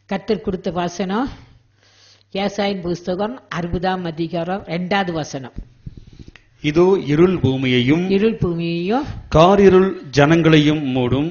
கர்த்தர் கொடுத்த வசனம் ஏசாயின் புஸ்தகம் 60ஆம் அதிகாரம் 2வது வசனம். இதோ இருள் பூமியையும் காரிருள் ஜனங்களையும் மூடும்.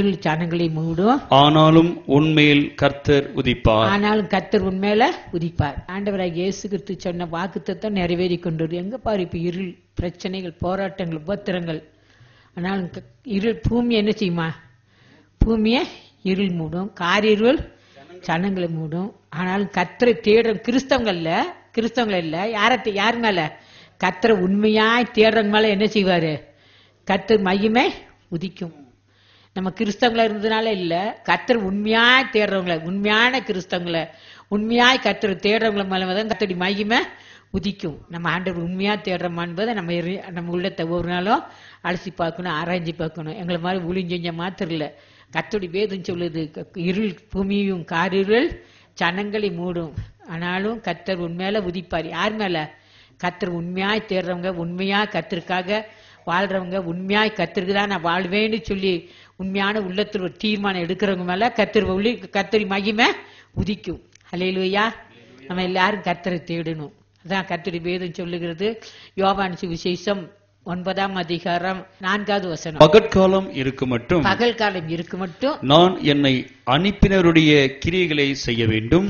ஆனாலும் உன்மேல் கர்த்தர் உதிப்பார். ஆண்டவராகிய இயேசு கிறிஸ்து சொன்ன வாக்குத்தத்தம் நிறைவேறி கொண்டிருக்கு. எங்க பாரு இப்ப இருள், பிரச்சனைகள், போராட்டங்கள், உபத்திரங்கள். ஆனாலும் இருள் பூமி என்ன செய்யுமா? பூமியை இருள் மூடும், காரிருள் ஜனங்களை மூடும். ஆனாலும் கர்த்தரை தேடுற கிறிஸ்தவங்கள் இல்ல, யார் மேல? கர்த்தரை உண்மையாய் தேடுறவங்க மேல என்ன செய்வாரு? கர்த்தர் மகிமை உதிக்கும். நம்ம கிறிஸ்தவங்கள இருந்ததுனால இல்ல, கர்த்தர் உண்மையாய் தேடுறவங்கள, உண்மையான கிறிஸ்தவங்களை, உண்மையாய் கர்த்தரை தேடுறவங்கள மேலதான் கர்த்தருடைய மகிமை உதிக்கும். நம்ம ஆண்டவர் உண்மையா தேடுறோமா என்பதை நம்ம உள்ளத்தை ஒவ்வொரு நாளும் அலசி பார்க்கணும், ஆராய்ச்சி பார்க்கணும். எங்களை மாதிரி ஊழியம் செஞ்ச மாத்திரம் இல்ல, கர்த்தருடைய வேதம் சொல்லுது, இருள் பூமியும் காரிருள் ஜனங்களை மூடும், ஆனாலும் கர்த்தர் உண்மையில உதிப்பார். யார் மேல? கர்த்தர் உண்மையாய் தேடுறவங்க, உண்மையா கர்த்தருக்காக வாழ்றவங்க, உண்மையாய் கர்த்தருக்கு தான் நான் வாழ்வேன்னு சொல்லி உண்மையான உள்ளத்தில் ஒரு தீர்மானம் எடுக்கிறவங்க மேல கர்த்தரி மகிமை உதிக்கும். அல்லேலூயா. நம்ம எல்லாரும் கர்த்தரை தேடணும். அதான் கர்த்தருடைய வேதம் சொல்லுகிறது. யோவான் சுவிசேஷம் 9ஆம் அதிகாரம் 4வது வசனம். பகற்காலம் இருக்கு மட்டும் நான் என்னை அனுப்பினருடைய கிரியைகளை செய்ய வேண்டும்.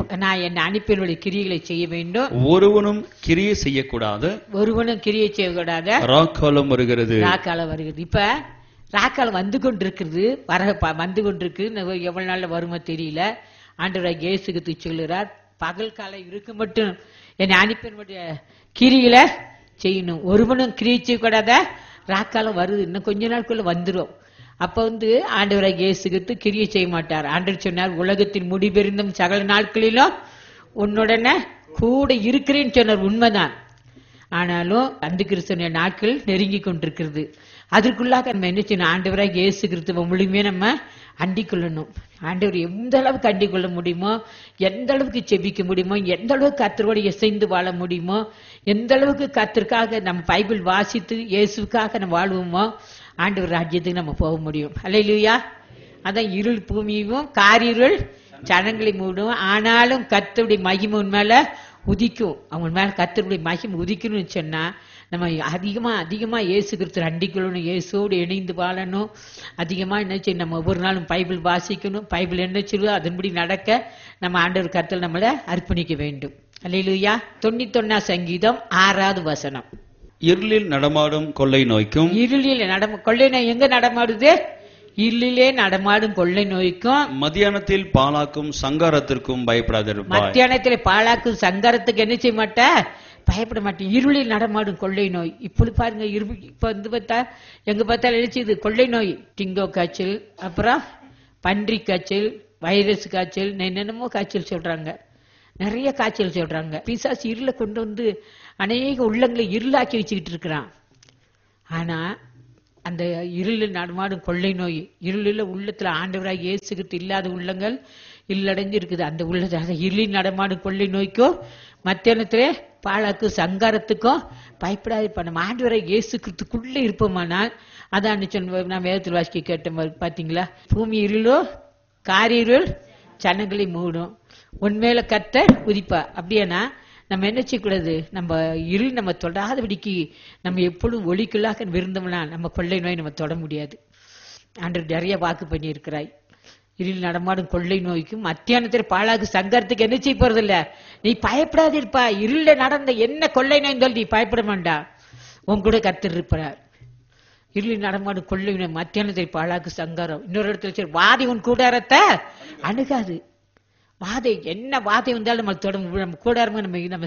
ஒருவனும் கிரியை செய்யக்கூடாது. ராக்காலம் வருகிறது. இப்ப ராக்காலம் வந்து கொண்டிருக்கிறது, வந்து கொண்டிருக்கு. எவ்வளவு நாள்ல வருமோ தெரியல. ஆண்டவராகிய இயேசு கிறிஸ்து சொல்லுறார், பகல் காலம் இருக்கு மட்டும் என்னை அனுப்பினருடைய கிரிகளை செய்யணும். ஒருவனும் கிரியை செய்யக்கூடாத ராக்காலம் வருது, இன்னும் கொஞ்ச நாட்குள்ள வந்துடும். அப்ப ஆண்டவராகிய இயேசு கிறிஸ்து கிரியை செய்ய மாட்டார். ஆண்டவர் சொன்னார், உலகத்தின் முடிபெருந்தும் சகல நாட்களிலும் உன்னுடனே கூட இருக்கிறேன்னு சொன்னார். உண்மைதான். ஆனாலும் அந்த கிறிஸ்தவ நாட்கள் நெருங்கி கொண்டிருக்கிறது. அதற்குள்ளாக நம்ம என்ன செய்யணும்? ஆண்டவராகிய இயேசு கிறிஸ்துவ முழுமையா நம்ம அண்டிக் கொள்ளணும். ஆண்டவர் எந்த அளவுக்கு அண்டிக் கொள்ள முடியுமோ, எந்த அளவுக்கு செபிக்க முடியுமோ, எந்த அளவுக்கு கர்த்தரோடு இசைந்து வாழ முடியுமோ, எந்த அளவுக்கு கர்த்தருக்காக நம்ம பைபிள் வாசித்து இயேசுக்காக நம்ம வாழ்வோமோ, ஆண்டவர் ராஜ்யத்துக்கு நம்ம போக முடியும். அல்லேலூயா. அதான் இருள் பூமியும் காரிருள் ஜனங்களை மூடும், ஆனாலும் கர்த்தருடைய மகிமை மேல உதிக்கும். அவங்க மேல கர்த்தருடைய மகிமை உதிக்கணும்னு சொன்னா நம்ம அதிகமா இயேசு கிறிஸ்து அண்டிக்கொள்ளணும், இயேசோடு இணைந்து வாழணும். அதிகமா என்ன செய்யணும்? நம்ம ஒவ்வொரு நாளும் பைபிள் வாசிக்கணும். பைபிள் என்ன சொல்லுவோ அதன்படி நடக்க நம்ம ஆண்டவர் கர்த்தர் நம்மளை அர்ப்பணிக்க வேண்டும். அல்லேலூயா. 91ஆம் சங்கீதம் 6வது வசனம். இருளில் நடமாடும் கொள்ளை நோய்க்கும். கொள்ளை நோய் எங்க நடமாடுது? இருளிலே நடமாடும் கொள்ளை நோய்க்கும், மத்தியானத்தில் பாழாக்கும் சங்காரத்திற்கும் பயப்படாதிருப்பாய். மத்தியானத்தில் பாழாக்கும் சங்காரத்துக்கு என்ன செய்ய மாட்ட? பயப்பட மாட்டேன். இருளில் நடமாடும் கொள்ளை நோய். இப்படி பாருங்க, இப்ப பார்த்தா எங்க பார்த்தாலும் எழுச்சிது கொள்ளை நோய். டிங்கோ காய்ச்சல், அப்புறம் பன்றி காய்ச்சல், வைரஸ் காய்ச்சல், என்னென்னமோ காய்ச்சல் சொல்றாங்க. நிறைய காய்ச்சல் சொல்றாங்க. பிசாசு இருளை கொண்டு அநேக உள்ளங்களை இருளாக்கி வச்சுக்கிட்டு இருக்கிறான். ஆனா அந்த இருளில் நடமாடும் கொள்ளை நோய், இருளில் உள்ளத்துல ஆண்டவராக இயேசு கிறிஸ்து இல்லாத உள்ளங்கள் இல்லடைஞ்சு இருக்குது. அந்த உள்ளது இருளில் நடமாடும் கொள்ளை நோய்க்கும் மத்தியானத்திலே பாழாக்கு சங்காரத்துக்கும் பயப்படாது. நம்ம ஆண்டவராக இயேசு கிறிஸ்துக்குள்ளே இருப்போமானால், அதான் நான் வேதத்தில் வாசிக்க கேட்ட பாத்தீங்களா? பூமி இருளோ காரிருள் ஜனங்களை மூடும், உண்மையில கர்த்தர் உதிப்பா. அப்படியானா நம்ம என்ன செய்யக்கூடாது? நம்ம இருள் நம்ம தொடாதபடிக்கு நம்ம எப்பொழுதும் ஒளிக்குள்ளாக விருந்தோம்னா நம்ம கொள்ளை நோய் நம்ம தொட முடியாது. ஆண்டவர் நிறைய வாக்கு பண்ணி இருக்கிறாய். இருள் நடமாடும் கொள்ளை நோய்க்கும் மத்தியானத்தில் பாழாக்கு சங்கரத்துக்கு என்ன செய்ய போறது இல்ல. நீ பயப்படாது இருப்பா. இருள நடந்த என்ன கொள்ளை நோய் நீ பயப்பட வேண்டாம். உன் கூட கர்த்தர் இருப்பார். இருளில் நடமாடும் கொள்ளை நோய், மத்தியானத்தில் பாழாக்கு சங்காரம். இன்னொரு இடத்துல சரி, வாதை உன் கூடாரத்தை அணுகாது. வாதை என்ன வாதை வந்தாலும் நம்ம தொட, நம்ம கூடாரமா நம்ம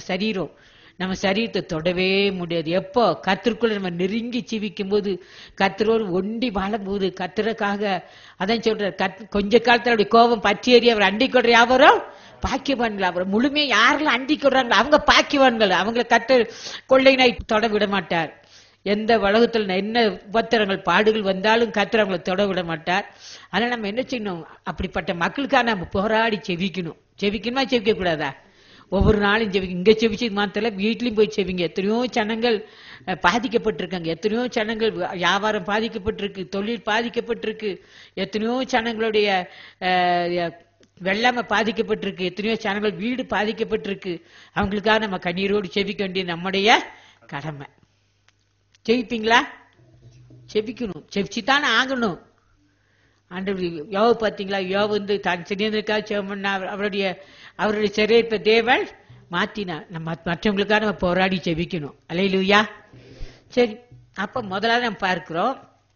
சரீரத்தை தொடவே முடியாது. எப்போ கர்த்தருக்குள்ள நம்ம நெருங்கி ஜீவிக்கும் போது, கர்த்தரோடு ஒண்டி வாழும் போது, கர்த்தருக்காக அதான் சொல்ற, கொஞ்ச காலத்துல அவருடைய கோபம் பற்றி ஏறி அவர் அண்டிக் கொள்ற யாவரும் பாக்கியவான்கள். அவர் முழுமையா யாரெல்லாம் அண்டிக் கொள்றாங்களோ அவங்க பாக்கியவான்கள். அவங்களை கர்த்தர் கொள்ளை நோய் தொட விட மாட்டார். எந்த உலகத்துல என்ன உபத்திரங்கள் பாடுகள் வந்தாலும் கர்த்தர் அவங்களை தொட விட மாட்டார். அதனால நம்ம என்ன செய்யணும்? அப்படிப்பட்ட மக்களுக்காக நம்ம போராடி செவிக்கணுமா செவிக்க கூடாதா? ஒவ்வொரு நாளும் செவிங்க. இங்க செவிச்சு மாத்திர வீட்லயும் போய் செவிங்க. எத்தனையோ ஜனங்கள் பாதிக்கப்பட்டிருக்காங்க. எத்தனையோ ஜனங்கள் வியாபாரம் பாதிக்கப்பட்டிருக்கு, தொழில் பாதிக்கப்பட்டிருக்கு. எத்தனையோ ஜனங்களுடைய வெள்ளாம பாதிக்கப்பட்டிருக்கு, எத்தனையோ ஜனங்கள் வீடு பாதிக்கப்பட்டிருக்கு. அவங்களுக்காக நம்ம கண்ணீரோடு செபிக்க வேண்டிய நம்முடைய கடமை. செபிப்பீங்களா? செபிக்கணும், செபிச்சுத்தானே ஆகணும். ஆண்டவர் யோபு பாத்தீங்களா, யோபு வந்து தான் சிறியதுக்காக செபம் பண்ணா, அவருடைய சிறையிருப்ப தேவன் மாத்தினா. நம்ம மற்றவங்களுக்காக நம்ம போராடி செபிக்கணும். அல்லேலூயா. சரி, அப்ப முதலாவது நம்ம பார்க்கிறோம்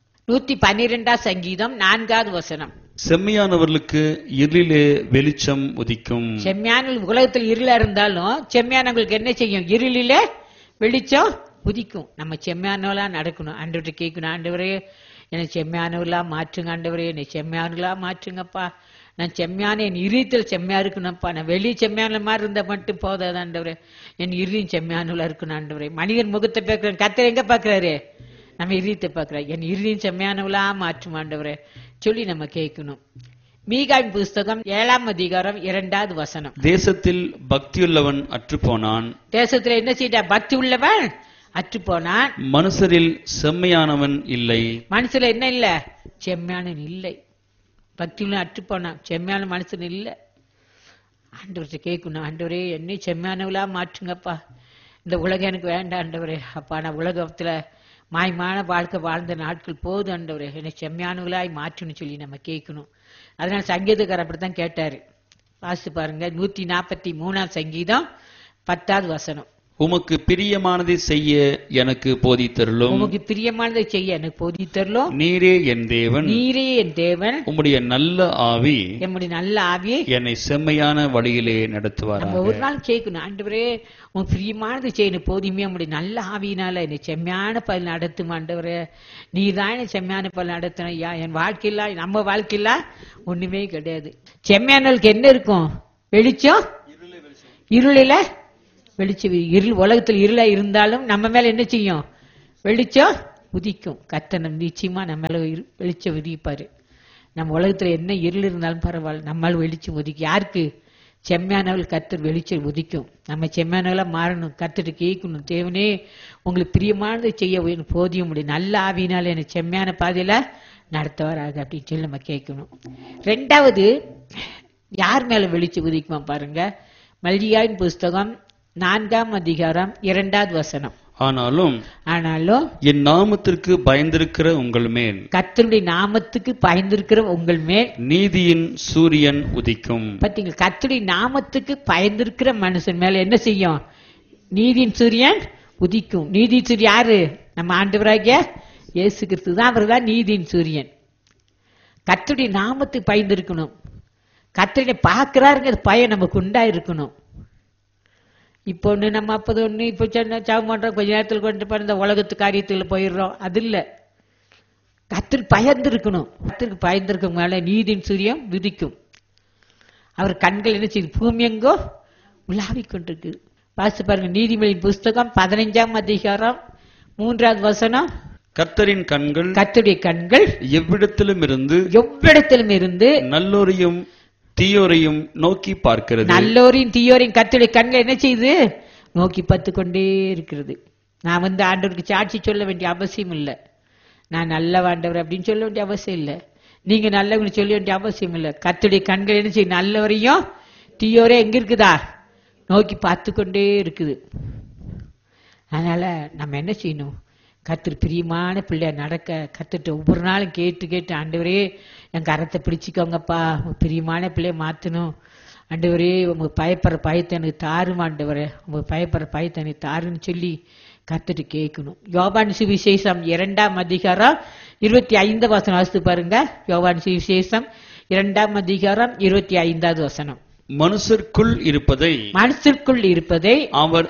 112 சங்கீதம் 4வது வசனம். செம்மையானவர்களுக்கு இருளிலே வெளிச்சம் உதிக்கும். செம்மையான உலகத்தில் இருளா இருந்தாலும் செம்மையானவங்களுக்கு என்ன செய்யும்? இருளிலே வெளிச்சம் உதிக்கும். நம்ம செம்மையானவளா நடக்கணும். ஆண்டவர்கிட்ட கேட்கணும், ஆண்டவரே என்னை செம்மையானவர்களா மாற்றுங்க, ஆண்டவரே என்னை செம்மையானவர்களா மாற்றுங்கப்பா. நான் செம்மையான என் இருதயத்தில் செம்மையா இருக்கணும்ப்பா. நான் வெளியே செம்மையான மாதிரி இருந்தா மட்டும் போதாது ஆண்டவரே, என் இருதயம் செம்மையானவளா இருக்கணும் ஆண்டவரே. மனிதன் முகத்தை பார்க்கிறேன், கர்த்தர் எங்க பாக்குறாரு? நம்ம இருதயத்தை பார்க்கிறார். என் இருதயம் செம்மையானவளா மாற்றும் ஆண்டவரே சொல்லி நம்ம கேட்கணும். மீகாவின் புஸ்தகம் 7ஆம் அதிகாரம் 2வது வசனம். தேசத்தில் பக்தியுள்ளவன் அற்றுப்போனான். தேசத்துல என்ன செய்ய? பக்தி உள்ளவன் அற்றுப்போனான். மனுஷரில் செம்மையானவன் இல்லை. மனுஷல என்ன இல்ல? செம்மையானவன் இல்லை. பக்தி உள்ள அற்றுப்போனான், செம்மையான மனுஷன் இல்ல. ஆண்டவர்கிட்ட கேட்கணும், ஆண்டவரே என்னை செம்மையானவளா மாற்றுங்கப்பா. இந்த உலகம் எனக்கு வேண்டாம் ஆண்டவரே. அப்பா நான் உலகத்துல மாயமான வாழ்க்கை வாழ்ந்த நாட்கள் போது ஆண்டவரே, என்னை செம்மையானவளாய் மாற்றுன்னு சொல்லி நம்ம கேட்கணும். அதனால சங்கீதக்காரர் அப்படித்தான் கேட்டாரு. வாசித்து பாருங்க, 143ஆம் சங்கீதம் 10வது வசனம். உமக்கு பிரியமானதை செய்ய எனக்கு போதித்தருளும். உமக்கு பிரியமானதை செய்ய எனக்கு போதித்தருளும். நீரே என் தேவன், நீரே என் தேவன். உம்முடைய நல்ல ஆவி என்னுடைய நல்ல ஆவியை என்னை செம்மையான வழியிலே நடத்துவார். நம்ம ஒரு நாள் கேட்கணும், ஆண்டவரே உன் பிரியமானது செய்யணும் போதுமே, உங்களுடைய நல்ல ஆவியினால என்னை செம்மையான பல் நடத்தும் ஆண்டவரே. நீ தான் என்னை செம்மையான பல் நடத்தணும் ஐயா. என் வாழ்க்கையில நம்ம வாழ்க்கையில ஒண்ணுமே கிடையாது. செம்மையானவளுக்கு என்ன இருக்கும்? வெளிச்சம். இருளில வெளிச்சம். இருள் உலகத்தில் இருளா இருந்தாலும் நம்ம மேல என்ன செய்யும்? வெளிச்சம் உதிக்கும். கர்த்தர் நிச்சயமா நம்ம மேல வெளிச்சம் உதிப்பாரு. நம்ம உலகத்துல என்ன இருள் இருந்தாலும் பரவாயில்ல, நம்மளால வெளிச்சம் உதிக்கும். யாருக்கு? செம்மையானவள் கர்த்தர் வெளிச்சம் உதிக்கும். நம்ம செம்மையானவளா மாறணும். கர்த்தர் கேட்கணும், தேவனே உங்களுக்கு பிரியமானதை செய்ய போதிய முடியும், நல்ல ஆவியினால எனக்கு செம்மையான பாதையில நடத்துவாராக அப்படின்னு சொல்லி நம்ம கேட்கணும். 2வது யார் மேல வெளிச்சம் உதிக்குமா பாருங்க. மல்கியாவின் புஸ்தகம் 4ஆம் அதிகாரம் 2வது வசனம். ஆனாலும் என் நாமத்திற்கு பயந்திருக்கிற உங்கள் மேல், கர்த்தருடைய நாமத்துக்கு பயந்திருக்கிற உங்கள் மேல் நீதியின் சூரியன் உதிக்கும். பாத்தீங்களா? கர்த்தருடைய நாமத்துக்கு பயந்திருக்கிற மனுஷன் மேல என்ன செய்யும்? நீதியின் சூரியன் உதிக்கும். நீதி சூரியன் யாரு? நம்ம ஆண்டவராகிய இயேசு கிறிஸ்து தான். அவர் தான் நீதியின் சூரியன். கர்த்தருடைய நாமத்துக்கு பயந்திருக்கணும். கர்த்தரை பார்க்கிறாருங்கிற பயம் நமக்கு உண்டா இருக்கணும். இப்போ ஒண்ணு நம்ம அப்போது ஒண்ணு இப்போ சாவம் பண்றோம், கொஞ்ச நேரத்தில் கொண்டு போய் இந்த உலகத்து காரியத்துல போயிடுறோம். அது இல்ல, கர்த்தருக்கு பயந்து இருக்கணும். கர்த்தருக்கு பயந்திருக்க மேல நீதியின் சூரியன் விதிக்கும். அவர் கண்கள் என்ன செய்யுது? பூமி எங்கோ உலாவிக் கொண்டிருக்கு. வாசித்து பாருங்க, நீதிமொழியின் புஸ்தகம் 15ஆம் அதிகாரம் 3வது வசனம். கர்த்தரின் கண்கள், கர்த்தருடைய கண்கள் எவ்விடத்திலும் இருந்து நல்லோரையும் தீயோரையும் நோக்கி பார்க்கிறது. நல்லோரையும் தீயோரையும் கர்த்தருடைய கண்கள் என்ன செய்யுது? நோக்கி பார்த்து கொண்டே இருக்கிறது. நான் ஆண்டவருக்கு சாட்சி சொல்ல வேண்டிய அவசியம் இல்லை. நான் நல்ல ஆண்டவர் அப்படின்னு சொல்ல வேண்டிய அவசியம் இல்லை. நீங்க நல்லவங்க சொல்ல வேண்டிய அவசியம் இல்லை. கர்த்தருடைய கண்கள் என்ன செய்யும்? நல்லவரையும் தீயோரே எங்க இருக்குதா? நோக்கி பார்த்து கொண்டே இருக்குது. அதனால நம்ம என்ன செய்யணும்? கர்த்தர் பிரியமான பிள்ளையா நடக்க கர்த்தர்ட்ட ஒவ்வொரு நாளும் கேட்டு ஆண்டவரே என் கரத்தை பிடிச்சிக்கோங்கப்பா, பிரியமான பிள்ளைய மாத்தணும் ஆண்டவரே, உங்க பயப்படுற பயத்தை எனக்கு தாரும் ஆண்டவரே, உங்க பயப்படுற பயத்தை எனக்கு தாருன்னு சொல்லி கர்த்தர்ட்ட கேட்கணும். யோவான் சுவிசேஷம் 2ஆம் அதிகாரம் 25 வசனம் வாசித்து பாருங்க. யோவான் சுவிசேஷம் 2ஆம் அதிகாரம் 25வது வசனம். மனுஷருக்குள் இருப்பதை அவர்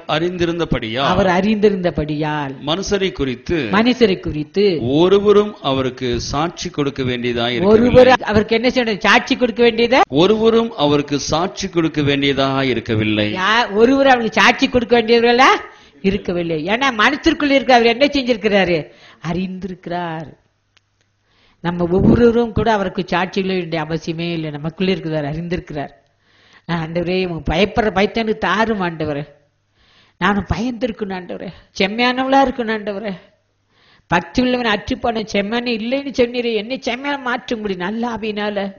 அறிந்திருந்தபடியால் மனுஷரை குறித்து ஒருவரும் அவருக்கு சாட்சி கொடுக்க வேண்டியதாக அவருக்கு என்ன செய்யணும்? சாட்சி கொடுக்க வேண்டியதா? ஒருவரும் அவருக்கு சாட்சி கொடுக்க வேண்டியதாக இருக்கவில்லை. ஒருவர் அவருக்கு சாட்சி கொடுக்க வேண்டியவர்களா இருக்கவில்லை. ஏன்னா மனுஷருக்குள் இருக்க அவர் என்ன செஞ்சிருக்கிறாரு? அறிந்திருக்கிறார். நம்ம ஒவ்வொருவரும் கூட அவருக்கு சாட்சி வேண்டிய அவசியமே இல்லை. நமக்குள்ள இருக்கிறார், அறிந்திருக்கிறார். ஆண்டவரே பயப்படுற பயத்தை எனக்கு தாரும் ஆண்டவரே, நானும் பயந்திருக்கணும் ஆண்டவரே, செம்மையானவளா இருக்கணும் ஆண்டவரே, பக்தி உள்ளவன் அற்றுப்பான செம்மையான இல்லைன்னு சொன்னீரே, என்னை செம்மையான மாற்ற முடியும் நல்ல ஆவியினால.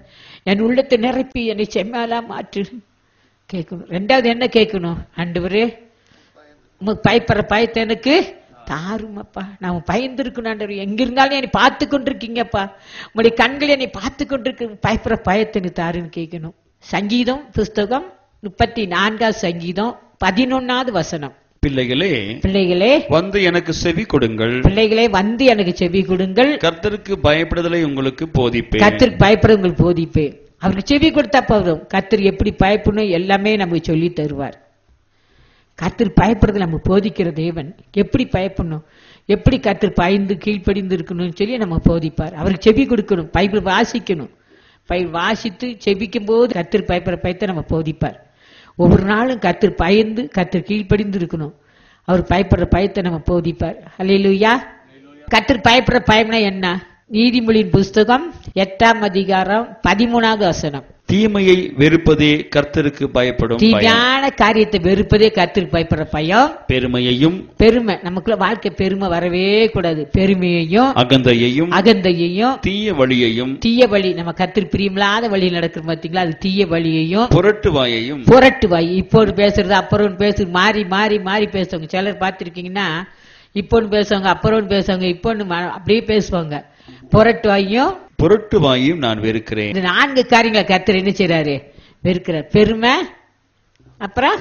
என் உள்ளத்தை நிரப்பி என்னை செம்மையாலா மாற்று கேட்கணும். ரெண்டாவது என்ன கேட்கணும்? ஆண்டவரே உமக்கு பயப்படுற பயத்தை எனக்கு தாருமப்பா. நாம பயந்து இருக்கணும் ஆண்டவர். எங்க இருந்தாலும் என்னை பார்த்து கொண்டிருக்கீங்கப்பா, உங்களுடைய கண்கள் என்னை பார்த்து கொண்டிருக்கு, பயப்படுற பயத்தை எனக்கு தாருன்னு கேட்கணும். சங்கீதம் புஸ்தகம் 34 சங்கீதம் 11 வசனம். பிள்ளைகளே பிள்ளைகளே வந்து எனக்கு செவி கொடுங்கள், பிள்ளைகளே வந்து எனக்கு செவி கொடுங்கள், கர்த்தருக்கு பயப்படுதலை உங்களுக்கு போதிப்பேன். கர்த்தருக்கு பயப்பட உங்களுக்கு போதிப்பேன். அவருக்கு செவி கொடுத்தா போதும். கர்த்தர் எப்படி பயப்படணும் எல்லாமே நமக்கு சொல்லி தருவார். கர்த்தர் பயப்படுறது நம்ம போதிக்கிற தேவன். எப்படி பயப்படணும், எப்படி கர்த்தர் பயந்து கீழ்ப்படிந்து இருக்கணும்னு சொல்லி நம்ம போதிப்பார். அவருக்கு செவி கொடுக்கணும், பைபிள் வாசிக்கணும். பைபிள் வாசித்து செபிக்கும் போது கர்த்தர் பயப்படுற பயத்தை நம்ம போதிப்பார். ஒவ்வொரு நாளும் கர்த்தர் பயந்து கர்த்தர் கீழ்ப்படிந்து இருக்கணும். அவர் பயப்படுற பயத்தை நம்ம போதிப்பார். அல்லேலூயா. கர்த்தர் பயப்படுற பயம்னா என்ன? நீதிமொழியின் புஸ்தகம் 8 அதிகாரம் 13 வசனம். தீமையை வெறுப்பதே கர்த்தருக்கு பயப்படும் பயம். தீமையான காரியத்தை வெறுப்பதே கர்த்தருக்கு பயப்படுற பயம். பெருமையையும், பெருமை நமக்குள்ள வாழ்க்கை பெருமை வரவே கூடாது. பெருமையையும் அகந்தையையும் தீய வழியையும், தீய வழி நம்ம கர்த்தருக்கு பிரியமில்லாத வழி நடக்கிற பாத்தீங்களா, அது தீய வழியையும் புரட்டு வாயையும். புரட்டு வாய் இப்போது பேசுறது அப்புறம் பேசுறது மாறி மாறி மாறி பேசுவாங்க. சிலர் பார்த்திருக்கீங்கன்னா இப்போன்னு பேசுவாங்க, அப்புறம் பேசுவாங்க, இப்போன்னு அப்படியே பேசுவாங்க. புரட்டு வாயும் நான் வெறுக்கிறேன். இந்த 4 காரியங்களை கர்த்தர் என்ன செய்றாரு? வெறுக்கிறார். பெருமை, அப்புறம்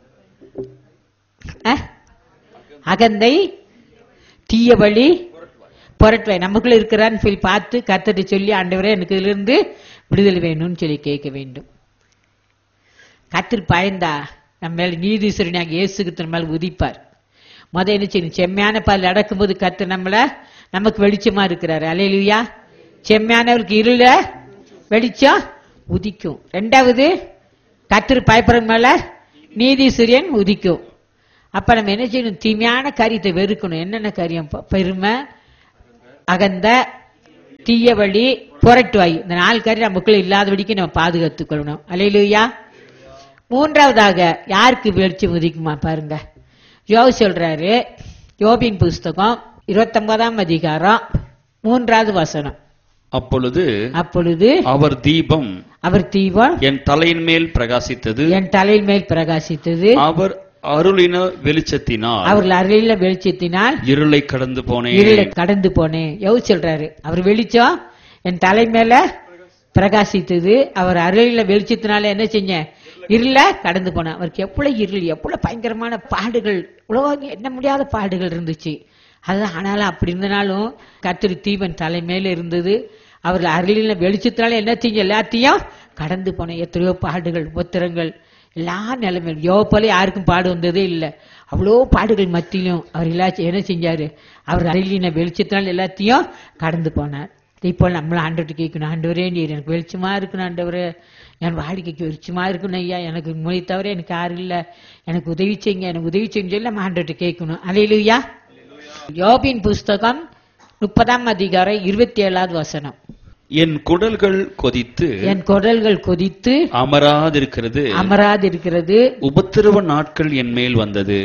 அகந்தை, தீய வழி, புரட்டு வாய் நமக்குள்ள இருக்கிறான்னு சொல்லி பார்த்து கர்த்தரை சொல்லி, ஆண்டவரே எனக்கு இதுல இருந்து விடுதலை வேணும்னு சொல்லி கேட்க வேண்டும். கர்த்தர் பயந்தா நம்ம மேல நீதீஸ்வரனாக இயேசு கிறிஸ்து மேல உதிப்பார். என்ன செய்யணும்? செம்மையான பால் அடக்கும்போது கர்த்தர் நமக்கு வெளிச்சமா இருக்கிறாரு. அல்லேலூயா. செம்மையானவருக்கு இருள வெளிச்சம் உதிக்கும். ரெண்டாவது கர்த்தர் பயப்படுற மேல நீதிசூரியன் உதிக்கும். அப்ப நம்ம என்ன செய்யணும்? தீமையான காரியத்தை வெறுக்கணும். என்னென்ன காரியம்? பெருமை, அகந்த, தீய வழி, புரட்டு வாய். இந்த 4 காரியம் நமக்குள்ள இல்லாதபடிக்கு நம்ம பாதுகாத்துக் கொள்ளணும். அல்லேலூயா. மூன்றாவதாக யாருக்கு வெளிச்சம் உதிக்குமா பாருங்க. யோபு சொல்றாரு, யோபின் புஸ்தகம் 29 அதிகாரம் 3 வசனம். அப்பொழுது அவர் தீபம் என் தலையின் மேல் பிரகாசித்தது, அவர் அருளின வெளிச்சத்தினால் இருளை கடந்து போனேன். யோபு சொல்றாரு, அவர் வெளிச்சம் என் தலை மேல பிரகாசித்தது, அவர் அருளின வெளிச்சத்தினால என்ன செஞ்ச? இருள கடந்து போன. அவருக்கு எவ்வளவு இருள், எவ்வளவு பயங்கரமான பாடுகள், உலகம் என்ன முடியாத பாடுகள் இருந்துச்சு. அதுதான். ஆனாலும் அப்படி இருந்தனாலும் கர்த்தர் தீபன் தலை மேல இருந்தது. அவர்கள் அருளின வெளிச்சத்தினால என்ன செஞ்ச? எல்லாத்தையும் கடந்து போன. எத்தனையோ பாடுகள், உபத்திரங்கள், எல்லா நிலைமையும். யோபு போல யாருக்கும் பாடு வந்ததே இல்லை. அவ்வளோ பாடுகள் மத்தியிலும் அவர் எல்லாத்தையும் என்ன செஞ்சாரு? அவர் அருளின வெளிச்சத்தினால எல்லாத்தையும் கடந்து போனார். இப்போ நம்மள ஆண்டவர்கிட்ட கேட்கணும், ஆண்டவரே நீர் எனக்கு வெளிச்சமா இருக்கணும், ஆண்டவரே என் வாழ்க்கைக்கு வெளிச்சமா இருக்கணும் ஐயா, எனக்கு மொழி தவிர எனக்கு யாரும் இல்லை, எனக்கு உதவி செய்யுங்க, எனக்கு உதவி செய்யுங்க சொல்லி நம்ம ஆண்டவர்கிட்ட கேட்கணும். அல்லேலூயா. யோபின் புஸ்தகம் 30 அதிகாரம் 27 வசனம். என் குடல்கள் கொதித்து அமராதிருக்கிறது, உபத்திரவ நாட்கள் என் மேல் வந்தது.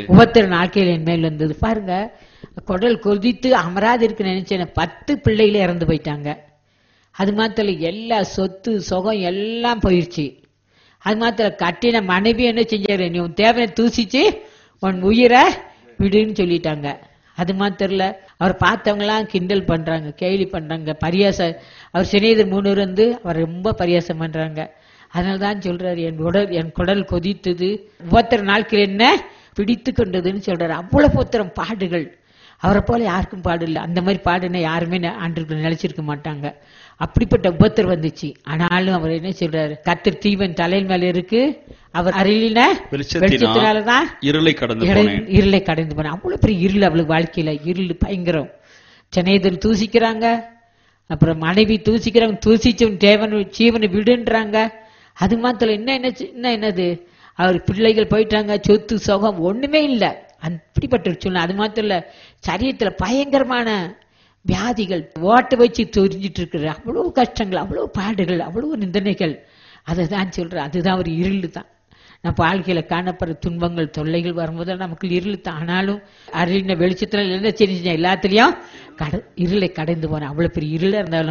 பாருங்க, குடல் கொதித்து அமராது இருக்கு நினைச்சேன். 10 பிள்ளைகளே இறந்து போயிட்டாங்க. அது மாத்திர எல்லா சொத்து சுகம் எல்லாம் போயிடுச்சு. அது மாத்திர கட்டின மனைவி என்ன செஞ்சாரு? நீ உன் தேவையை தூசிச்சு உன் உயிரை விடுன்னு சொல்லிட்டாங்க. அது மாத்திரல, அவர் பார்த்தவங்க எல்லாம் கிண்டல் பண்றாங்க, கேலி பண்றாங்க, பரியாசம். அவர் சிநேகிதர் 3 வந்து அவர் ரொம்ப பரியாசம் பண்றாங்க. அதனால்தான் சொல்றாரு, என் குடல் கொதித்தது, 30 நாட்கள் என்ன பிடித்து கொண்டதுன்னு சொல்றாரு. அவ்வளவு புத்திரம் பாடுகள். அவரை போல யாருக்கும் பாடு இல்லை. அந்த மாதிரி பாடுன்னா யாருமே ஆண்டுகள் நினைச்சிருக்க மாட்டாங்க. அப்படிப்பட்ட உபத்திரம் வந்துச்சு. ஆனாலும் அவர் என்ன சொல்றாரு? கர்த்தர் தீபன் தலையின் மேல இருக்கு, அவர் அருளின வெளிச்சத்தினாலதான் இருளை கடந்து போன. அவ்வளவு பெரிய இருள் அவளுக்கு வாழ்க்கையில. இருள் பயங்கரம். சிநேகிதர் தூசிக்கிறாங்க, அப்புறம் மனைவி தூசிக்கிறாங்க, தூசிச்சவன் தேவன் ஜீவனை விடுன்றாங்க. அது மாத்திரம் என்னது? அவர் பிள்ளைகள் போயிட்டாங்க, சொத்து சுகம் ஒண்ணுமே இல்லை. அப்படிப்பட்ட சொல்ல. அது மாத்திரம் இல்ல, சரீரத்துல பயங்கரமான வியாதிகள் ஓட்ட வச்சு தெரிஞ்சிட்டு இருக்கிற அவ்வளவு கஷ்டங்கள், அவ்வளவு பாடுகள், அவ்வளவு நிந்தனைகள். அதுதான் சொல்ற. அதுதான் ஒரு இருள் தான். நம்ம வாழ்க்கையில காணப்படுற துன்பங்கள் தொல்லைகள் வரும்போது நமக்கு இருள் தான். ஆனாலும் அருளின வெளிச்சத்துல என்ன செஞ்சு எல்லாத்துலயும் இருளை கடந்து போனேன். அவ்வளவு பெரிய இருளா இருந்தாலும்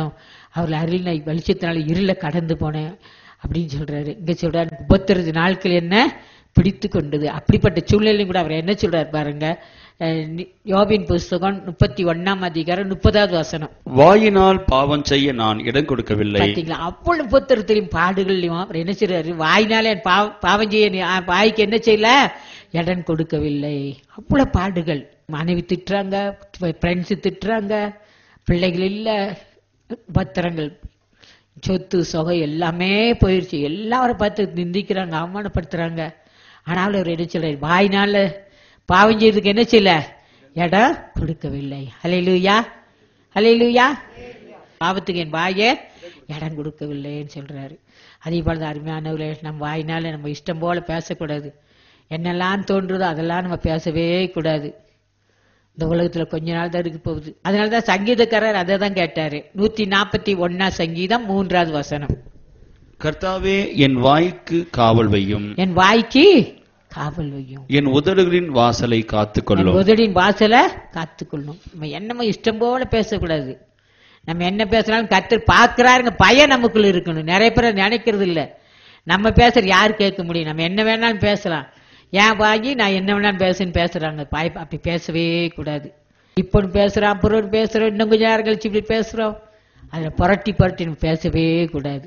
அவர்கள் அருளினை வெளிச்சத்தினால இருள கடந்து போனேன் அப்படின்னு சொல்றாரு. இங்க சொல்றாரு 32 நாட்கள் என்ன பிடித்து கொண்டது. அப்படிப்பட்ட சூழ்நிலையும் கூட அவர் என்ன சொல்றாரு பாருங்க. யோபின் புஸ்தகம் 31 அதிகாரம் 30வது வசனம். வாயினால் பாவம் செய்ய நான் இடம் கொடுக்கவில்லை. பாத்தீங்களா, அவ்வளவு உபத்திரத்திலையும் பாடுகள்லையும் அவர் என்ன செய்யறாரு, வாயினாலே பாவம் செய்ய வாய்க்கு என்ன செய்யல, இடம் கொடுக்கவில்லை. அவ்வளவு பாடுகள். மனைவி திட்டுறாங்க, ஃப்ரெண்ட்ஸ் திட்டுறாங்க, பிள்ளைகள் இல்ல, உபத்திரங்கள், சொத்து சொகை எல்லாமே போயிருச்சு. எல்லாரும் பார்த்து நிந்திக்கிறாங்க, அவமானப்படுத்துறாங்க. ஆனாலும் அவர் என்ன சொல்றாரு, வாயினால பாவம் செய்யறதுக்கு என்ன செய்யல, இடம் கொடுக்கவில்லை. ஹல்லேலூயா, ஹல்லேலூயா. பாவத்துக்கு என் வாயே இடம் கொடுக்கவில்லைன்னு சொல்றாரு. அதே போலதான் அருமையானவர்களே, நம்ம வாயினால நம்ம இஷ்டம் போல பேசக்கூடாது. என்னெல்லாம் தோன்றுதோ அதெல்லாம் நம்ம பேசவே கூடாது. இந்த உலகத்துல கொஞ்ச நாள் தான் இருக்கு போகுது. அதனாலதான் சங்கீதக்காரர் அதை தான் கேட்டாரு. 141 சங்கீதம் 3வது வசனம். கர்த்தாவே என் வாய்க்கு காவல் வையும், என் வாய்க்கு காவல் வையும், என் உதடுகளின் வாசலை காத்துக்கொள்ளும். உதடின் வாசலை காத்துக்கொள்ளும். நம்ம என்னமோ இஷ்டம் போல பேசக்கூடாது. நம்ம என்ன பேசினாலும் கர்த்தர் பார்க்கிறாருங்க பயம் நமக்குள்ள இருக்கணும். நிறைய பேர் நினைக்கிறது இல்ல. நம்ம பேசுற யாரு கேட்க முடியும்? நம்ம என்ன வேணாலும் பேசலாம். ஏன் வாங்கி நான் என்ன வேணாலும் பேசுன்னு பேசுறாங்க. அப்படி பேசவே கூடாது. இப்போ பேசுறோம், அப்புறம் பேசுறோம், இன்னும் கொஞ்சம் நேரம் கழிச்சு இப்படி பேசுறோம். அதுல புரட்டி நம்ம பேசவே கூடாது.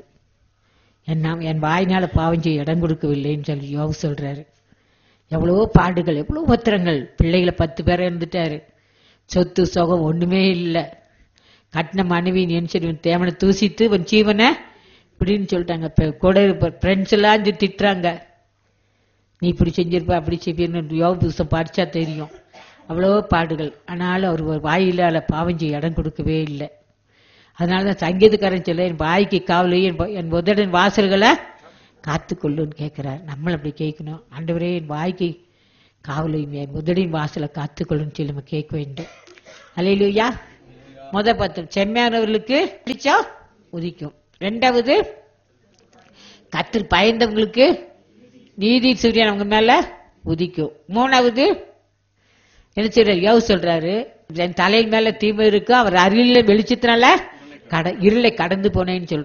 என் வாயினால பாவம் செய்ய இடம் கொடுக்கவில்லைன்னு சொல்லி யோபு சொல்றாரு. எவ்வளவோ பாடுகள், எவ்வளவு பத்திரங்கள். பிள்ளைகளை 10 பேரை இருந்துட்டாரு. சொத்து சொகம் ஒண்ணுமே இல்லை. கட்டின மனைவி நினைச்சிருவன் தேவனை தூசித்து உன் ஜீவனை இப்படின்னு சொல்லிட்டாங்க. கூட ஃப்ரெண்ட்ஸ் எல்லாம் திட்டுறாங்க, நீ இப்படி செஞ்சிருப்ப அப்படி செய்வீன்னு. யோபு புஸ்தகம் படிச்சா தெரியும். அவ்வளவோ பாடுகள். ஆனாலும் அவர் ஒரு வாயிலால பாவம் செய்ய இடம் கொடுக்கவே இல்லை. அதனாலதான் சங்கீதக்காரன் சொல்ல, என் வாய்க்கு காவலையும் என் உதடின் வாசல்களை காத்துக்கொள்ளுன்னு கேட்கிறார். நம்மள அப்படி கேட்கணும். ஆண்டவரே என் வாய்க்கு காவலையும் என் உதடின் வாசலை காத்துக்கொள்ளுன்னு சொல்லி நம்ம கேட்க வேண்டும். அல்லேலூயா. பத்திரம் செம்மையானவர்களுக்கு பிடிச்சா உதிக்கும். 2வது கர்த்தர் பயந்தவங்களுக்கு நீதி சூரியன் அவங்க மேல உதிக்கும். 3வது என்ன செய்யறாரு, யோபு சொல்றாரு, என் தலையின் மேல தீமை இருக்கு, அவர் அருளில வெளிச்சத்தினால இருளை கடந்து போனேன்னு சொல்றாரு.